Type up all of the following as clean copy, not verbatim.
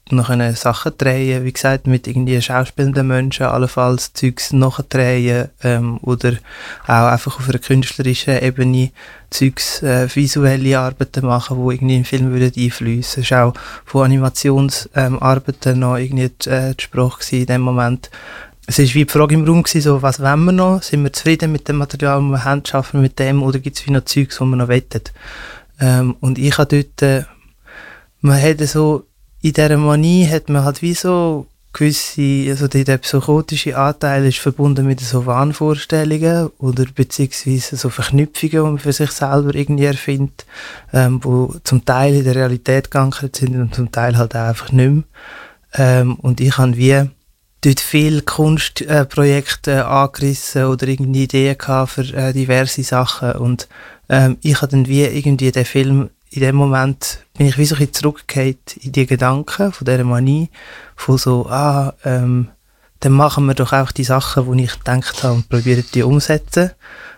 noch Sachen drehen, wie gesagt, mit irgendwie schauspielenden Menschen, allenfalls Zeugs nachdrehen oder auch einfach auf einer künstlerischen Ebene Zeugs, visuelle Arbeiten machen, die irgendwie im Film einfließen. Es war auch von Animationsarbeiten noch irgendwie die Sprache in dem Moment. Es war wie die Frage im Raum gewesen, so, was wollen wir noch? Sind wir zufrieden mit dem Material, das wir haben? Schaffen wir mit dem? Oder gibt es wie noch Zeugs, die wir noch wettet? Und ich habe dort, man hat so, in dieser Manie hat man halt wie so gewisse, also der psychotische Anteil ist verbunden mit so Wahnvorstellungen oder beziehungsweise so Verknüpfungen, die man für sich selber irgendwie erfindet, wo zum Teil in der Realität geankert sind und zum Teil halt auch einfach nicht mehr. Und ich habe wie dort viele Kunstprojekte angerissen oder irgendwie Ideen gehabt für diverse Sachen und ich habe dann wie irgendwie den Film, in dem Moment bin ich wie so ein bisschen zurückgefallen in die Gedanken von dieser Manie, von so, dann machen wir doch auch die Sachen, die ich gedacht habe und probieren die umzusetzen.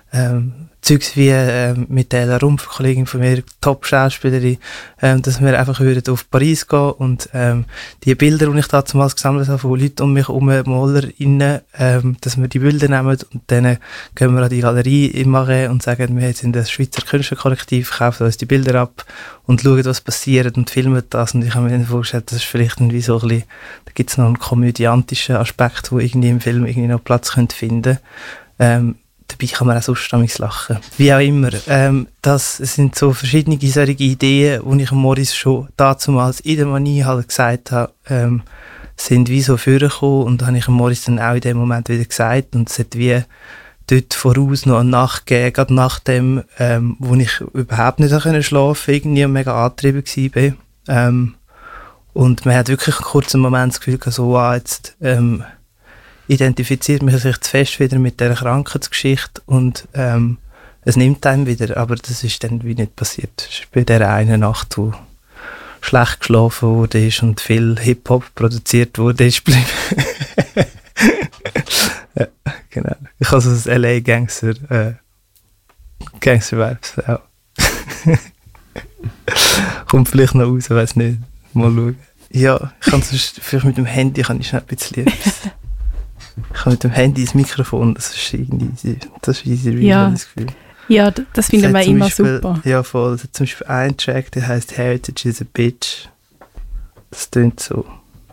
Zeugs wie mit der Rumpf, Kollegin von mir, Top-Schauspielerin, dass wir einfach auf Paris gehen und die Bilder, die ich damals gesammelt habe, von Leuten um mich herum, MalerInnen, dass wir die Bilder nehmen und dann gehen wir an die Galerie im Marais und sagen, wir sind das Schweizer Künstlerkollektiv, kaufen uns die Bilder ab und schauen, was passiert und filmen das. Und ich habe mir dann vorgestellt, das ist vielleicht irgendwie so ein bisschen, da gibt es noch einen komödiantischen Aspekt, der irgendwie im Film irgendwie noch Platz könnte finden. Dabei kann man auch sonst damit lachen. Wie auch immer. Das sind so verschiedene solche Ideen, die ich Moritz schon damals in der Manie halt gesagt habe, sind wie so vorgekommen und da habe ich Moritz dann auch in dem Moment wieder gesagt und es hat wie dort voraus noch eine Nacht gegeben, gerade nach dem, wo ich überhaupt nicht schlafen konnte, irgendwie mega angetrieben war. Und man hat wirklich einen kurzen Moment das Gefühl gehabt, so, jetzt identifiziert man sich zu fest wieder mit dieser Krankheitsgeschichte und es nimmt einem wieder, aber das ist dann wie nicht passiert. Es ist bei dieser einen Nacht, wo schlecht geschlafen wurde und viel Hip-Hop produziert wurde, ist geblieben. Ja, genau. Ich habe so das LA Gangster-Vibes auch. Kommt vielleicht noch raus, weiß nicht. Mal schauen. Ja, ich kann sonst, vielleicht mit dem Handy kann ich schnell ein bisschen ich habe mit dem Handy das Mikrofon, das ist irgendwie easy, ja. Das Gefühl. Ja, das finden wir immer super. Ja, voll. Es hat zum Beispiel einen Track, der heisst Heritage is a Bitch. Das tönt so.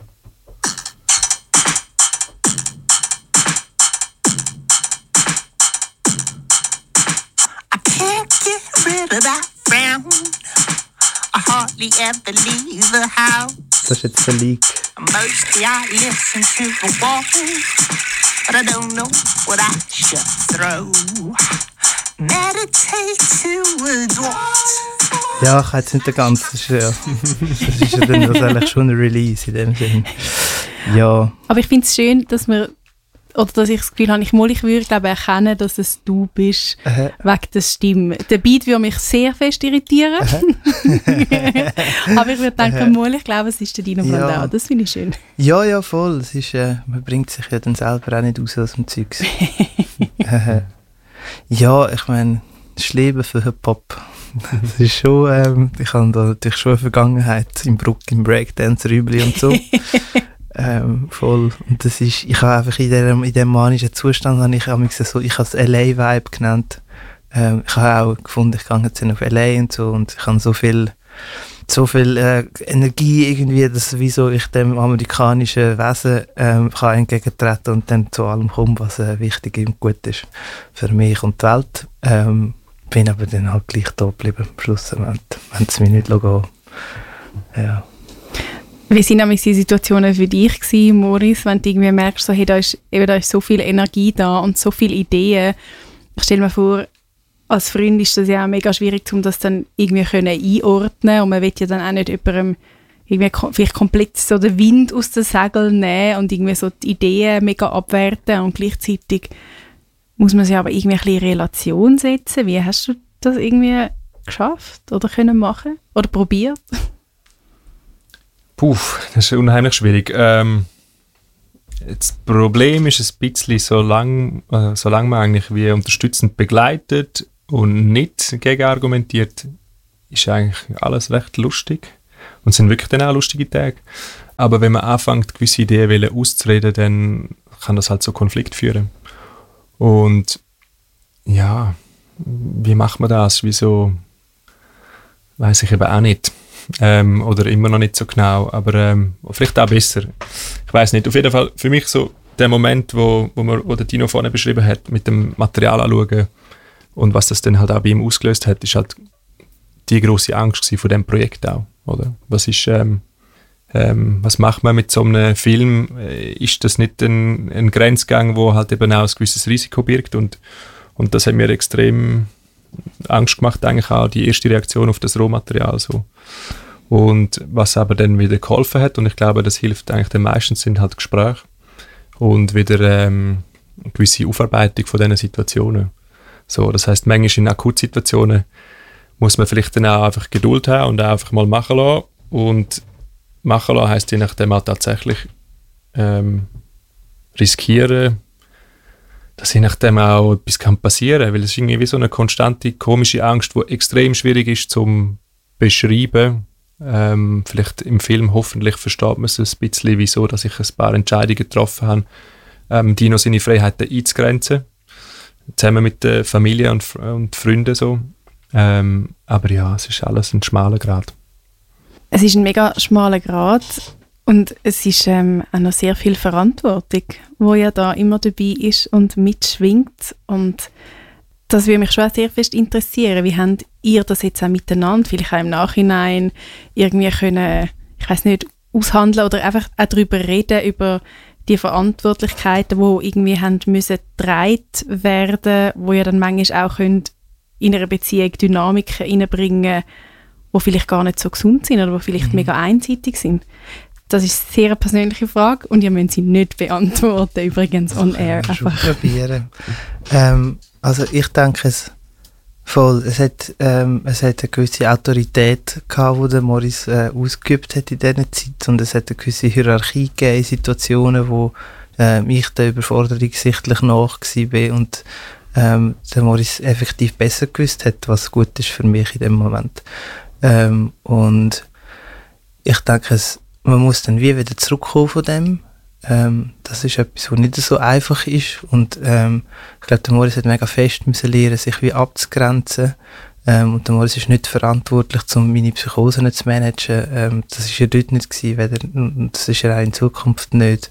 I can't get rid of that frown. I hardly ever leave the house. Das ist jetzt der Leak. Mostly I listen to the walls, but I don't know what I should throw. Meditate towards what? Ja, ich habe jetzt nicht den ganzen, das ist ja dann eigentlich schon ein Release in dem Sinn. Ja. Aber ich finde es schön, dass ich das Gefühl habe, ich würde glaube erkennen, dass es du bist, wegen der Stimme. Der Beat würde mich sehr fest irritieren. Aber ich würde denken, ich glaube, es ist der Dino Brandau. Das finde ich schön. Ja, voll. Es ist, man bringt sich ja dann selber auch nicht raus aus dem Zeugs. Ja, ich meine, das Leben für Hip-Hop. Das ist schon, ich habe da natürlich schon eine Vergangenheit im Breakdance-Rübli und so. Voll. Und das ist, ich habe einfach in diesem manischen Zustand, ich habe es LA-Vibe genannt. Ich habe auch gefunden, ich gehe jetzt auf LA und so und ich habe so viel Energie irgendwie, dass wieso ich dem amerikanischen Wesen kann entgegentreten und dann zu allem komme, was wichtig und gut ist für mich und die Welt. Bin aber dann halt gleich da geblieben am Schluss, wenn es mir nicht gehen. Ja. Wie sind nämlich die Situationen für dich gewesen, Moritz, wenn du irgendwie merkst, so, hey, da ist so viel Energie da und so viele Ideen. Ich stelle mir vor, als Freund ist das ja auch mega schwierig, um das dann irgendwie einordnen und man will ja dann auch nicht jemandem irgendwie vielleicht komplett so den Wind aus den Segeln nehmen und irgendwie so die Ideen mega abwerten und gleichzeitig muss man sie aber irgendwie ein bisschen in Relation setzen. Wie hast du das irgendwie geschafft oder können machen oder probiert? Das ist unheimlich schwierig. Das Problem ist ein bisschen, solange man eigentlich wie unterstützend begleitet und nicht gegenargumentiert, ist eigentlich alles recht lustig. Und es sind wirklich dann auch lustige Tage. Aber wenn man anfängt, gewisse Ideen auszureden, dann kann das halt zu Konflikt führen. Und ja, wie macht man das? Wieso? Weiß ich eben auch nicht. Oder immer noch nicht so genau. Aber vielleicht auch besser. Ich weiß nicht. Auf jeden Fall für mich so der Moment, wo der Dino vorne beschrieben hat, mit dem Material anschauen und was das dann halt auch bei ihm ausgelöst hat, ist halt die grosse Angst gewesen von diesem Projekt auch. Oder? Was macht man mit so einem Film? Ist das nicht ein Grenzgang, wo halt eben auch ein gewisses Risiko birgt? Und das hat mir extrem Angst gemacht, eigentlich auch die erste Reaktion auf das Rohmaterial. So. Und was aber dann wieder geholfen hat, und ich glaube, das hilft eigentlich den meisten, sind halt Gespräche und wieder eine gewisse Aufarbeitung von diesen Situationen. So, das heisst, manchmal in Akutsituationen muss man vielleicht dann auch einfach Geduld haben und auch einfach mal machen lassen. Und machen lassen heisst je nachdem auch tatsächlich riskieren, dass je nachdem auch etwas passieren kann. Weil es ist irgendwie wie so eine konstante, komische Angst, die extrem schwierig ist zum beschreiben. Vielleicht im Film hoffentlich versteht man es ein bisschen, wieso dass ich ein paar Entscheidungen getroffen habe, Dino seine Freiheiten einzugrenzen. Zusammen mit der Familie und Freunden so. Aber ja, es ist alles ein schmaler Grat. Es ist ein mega schmaler Grat und es ist auch noch sehr viel Verantwortung, wo ja da immer dabei ist und mitschwingt. Und das würde mich schon sehr fest interessieren. Wie habt ihr das jetzt auch miteinander, vielleicht auch im Nachhinein, irgendwie können, ich weiß nicht, aushandeln oder einfach auch darüber reden, über die Verantwortlichkeiten, die irgendwie haben müssen getragen werden, wo ja dann manchmal auch können in einer Beziehung Dynamiken reinbringen, die vielleicht gar nicht so gesund sind oder die vielleicht mega einseitig sind. Das ist eine sehr persönliche Frage und ihr müsst sie nicht beantworten, übrigens on air. Einfach probieren. Also ich denke es voll. Es hat eine gewisse Autorität gehabt, die der Morris ausgeübt hat in dieser Zeit, und es hat eine gewisse Hierarchie gegeben in Situationen, wo ich der Überforderung sichtlich nach war und der Morris effektiv besser gewusst hat, was gut ist für mich in dem Moment. Und ich denke, man muss dann wie wieder zurückkommen von dem. Das ist etwas, was nicht so einfach ist. Und ich glaube, der Morris hat mega fest müssen lernen, sich wie abzugrenzen. Und der Morris ist nicht verantwortlich, um meine Psychose nicht zu managen. Das war er dort nicht gewesen, und das ist er auch in Zukunft nicht.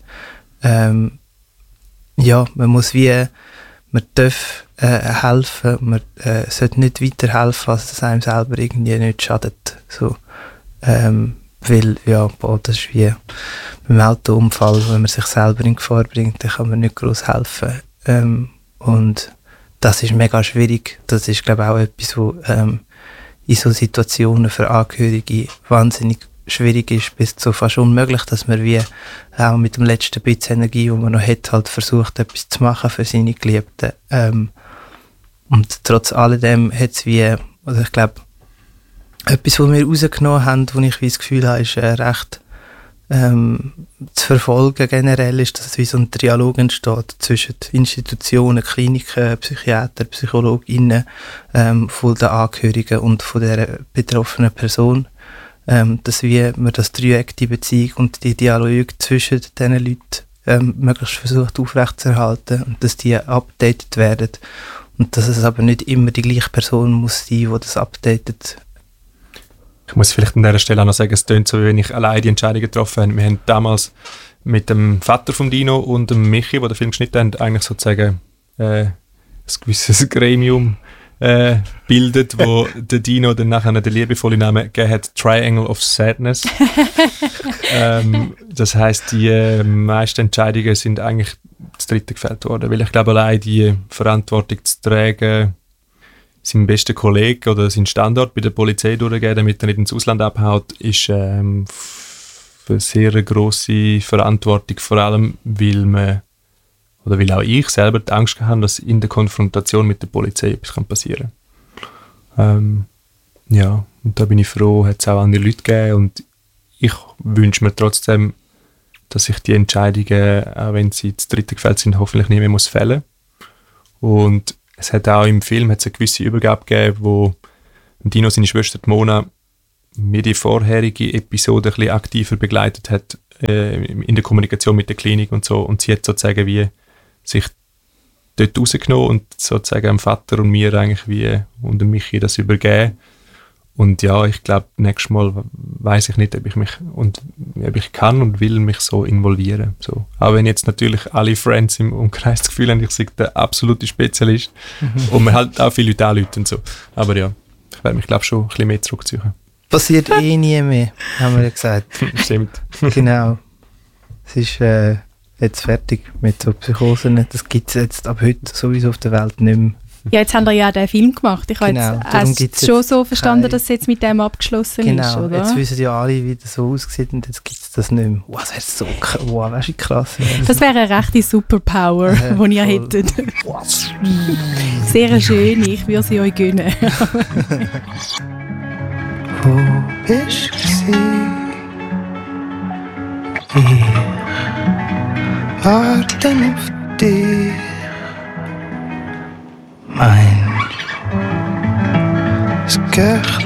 Ja, man darf helfen, man sollte nicht weiterhelfen, als es einem selber irgendwie nicht schadet. So, weil, ja, das ist wie beim Autounfall, wenn man sich selber in Gefahr bringt, dann kann man nicht gross helfen. Und das ist mega schwierig. Das ist, glaube ich, auch etwas, was in so Situationen für Angehörige wahnsinnig schwierig ist, bis zu fast unmöglich, dass man wie auch mit dem letzten bisschen Energie, die man noch hat, halt versucht, etwas zu machen für seine Geliebten. Und trotz alledem hat es wie, also ich glaube, etwas, was wir rausgenommen haben, wo ich wie das Gefühl habe, ist recht zu verfolgen generell, ist, dass wie so ein Dialog entsteht zwischen Institutionen, Kliniken, Psychiater, PsychologInnen, von den Angehörigen und von der betroffenen Person. Dass man das Dreieck, die Beziehung und die Dialoge zwischen diesen Leuten möglichst versucht aufrechtzuerhalten und dass die updated werden. Und dass es aber nicht immer die gleiche Person muss sein, die das updatet. Ich muss vielleicht an dieser Stelle auch noch sagen, es klingt so, wie wenn ich allein die Entscheidung getroffen habe. Wir haben damals mit dem Vater von Dino und dem Michi, der den Film geschnitten haben, eigentlich sozusagen ein gewisses Gremium bildet, wo der Dino dann nachher den liebevollen Namen gegeben hat, Triangle of Sadness. Das heisst, die meisten Entscheidungen sind eigentlich das dritte gefällt worden, weil ich glaube, allein die Verantwortung zu tragen, seinen besten Kollegen oder seinen Standort bei der Polizei durchgeben, damit er nicht ins Ausland abhaut, ist eine sehr grosse Verantwortung, vor allem, weil auch ich selber die Angst hatte, dass in der Konfrontation mit der Polizei etwas passieren kann. Ja, und da bin ich froh, hat es auch andere Leute gegeben und ich wünsche mir trotzdem, dass ich die Entscheidungen, auch wenn sie das dritte gefällt sind, hoffentlich nicht mehr fällen muss. Und es hat auch im Film eine gewisse Übergabe gegeben, wo Dino seine Schwester die Mona mir die vorherige Episode ein bisschen aktiver begleitet hat in der Kommunikation mit der Klinik und so. Und sie hat sozusagen wie sich dort rausgenommen und sozusagen dem Vater und mir eigentlich wie und dem Michi das übergeben. Und ja, ich glaube, nächstes Mal weiss ich nicht, ob ich kann und will mich so involvieren. So. Auch wenn jetzt natürlich alle Friends im Umkreis das Gefühl haben, ich sei der absolute Spezialist und mir halt auch viele Leute anrufen und so. Aber ja, ich werde mich glaube schon ein bisschen mehr zurückziehen. Passiert nie mehr, haben wir ja gesagt. Stimmt. Genau. Es ist jetzt fertig mit so Psychosen. Das gibt es jetzt ab heute sowieso auf der Welt nicht mehr. Ja, jetzt haben wir ja den Film gemacht. Ich Genau, habe jetzt schon so verstanden, dass es jetzt mit dem abgeschlossen ist, oder? Jetzt wissen ja alle, wie das so aussieht und jetzt gibt es das nicht mehr. Wow, das wäre so weißt du, krass. Das wäre eine rechte Superpower, die ihr hättet. Sehr schön, ich würde sie euch gönnen. Wo bist du? Ich warte auf dich. Mein Gesicht